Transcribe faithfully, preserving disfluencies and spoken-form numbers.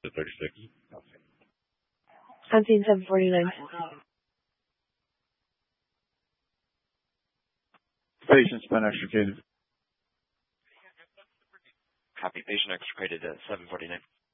to thirty-six. I'm seeing seven forty-nine. Patient's been extricated. Copy. Patient extricated at seven forty-nine.